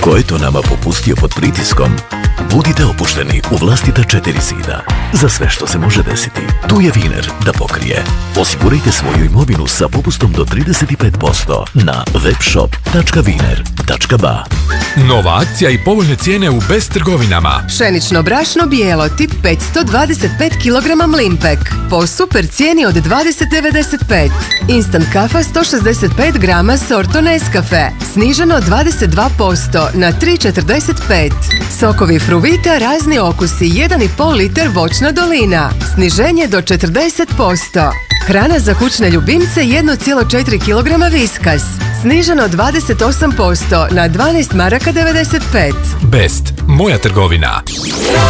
Ko je to nama popustio pod pritiskom? Budite opušteni u vlastita 4 zida. Za sve što se može desiti, tu je Wiener da pokrije. Osigurajte svoju imovinu sa popustom do 35% na webshop.wiener.ba. Nova akcija i povoljne cijene u Best trgovinama. Pšenično brašno bijelo tip 525 kg Mlimpek po super cijeni od 20,95. Instant kafa 165 grama sorto Nescafe sniženo 22% na 3,45. Sokovi Fruvita razni okusi 1,5 liter voćna dolina sniženje do 40%. Hrana za kućne ljubimce 1,4 kg Whiskas sniženo 28% na 12,95 maraka. Best, moja trgovina.